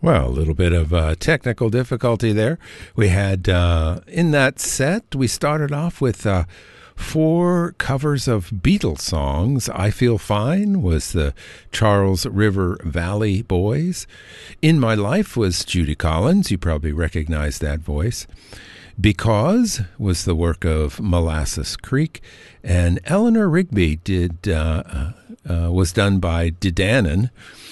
Well, a little bit of technical difficulty there. We had, in that set, we started off with 4 covers of Beatles songs. I Feel Fine was the Charles River Valley Boys. In My Life was Judy Collins. You probably recognize that voice. Because was the work of Molasses Creek. And Eleanor Rigby was done by Didanen,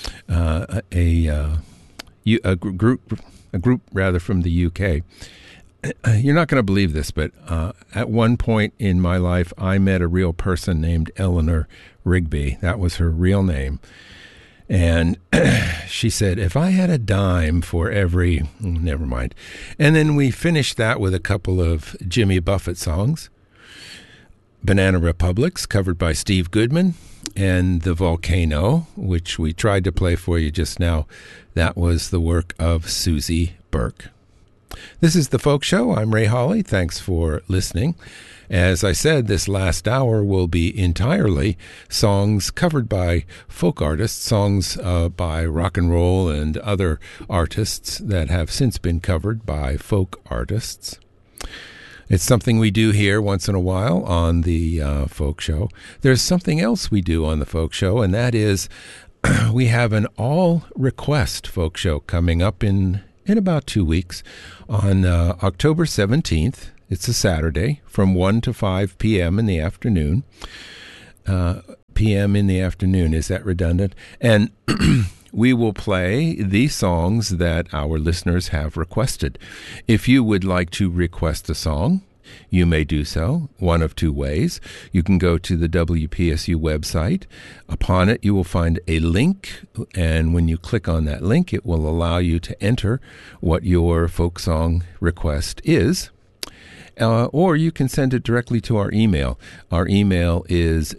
a group rather from the UK. You're not going to believe this, but at one point in my life, I met a real person named Eleanor Rigby. That was her real name. And she said, if I had a dime for every... Never mind. And then we finished that with a couple of Jimmy Buffett songs. Banana Republics, covered by Steve Goodman, and The Volcano, which we tried to play for you just now. That was the work of Susie Burke. This is The Folk Show. I'm Ray Hawley. Thanks for listening. As I said, this last hour will be entirely songs covered by folk artists, songs by rock and roll and other artists that have since been covered by folk artists. It's something we do here once in a while on the Folk Show. There's something else we do on the Folk Show, and that is we have an all-request Folk Show coming up in about 2 weeks on October 17th. It's a Saturday from 1 to 5 p.m. in the afternoon. P.m. in the afternoon, is that redundant? And we will play the songs that our listeners have requested. If you would like to request a song, you may do so one of 2 ways. You can go to the WPSU website. Upon it, you will find a link, and when you click on that link, it will allow you to enter what your folk song request is. Or you can send it directly to our email. Our email is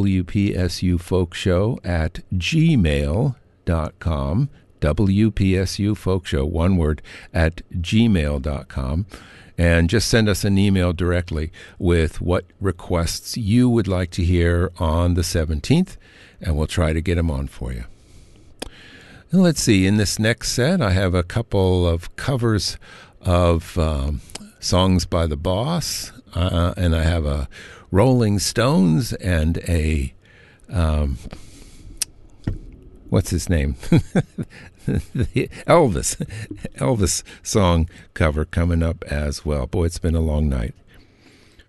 wpsufolkshow@gmail.com. WPSUfolkshow, one word, @gmail.com. And just send us an email directly with what requests you would like to hear on the 17th, and we'll try to get them on for you. And let's see, in this next set, I have a couple of covers of songs by The Boss, and I have a Rolling Stones and a... what's his name? The Elvis song cover coming up as well. Boy, it's been a long night.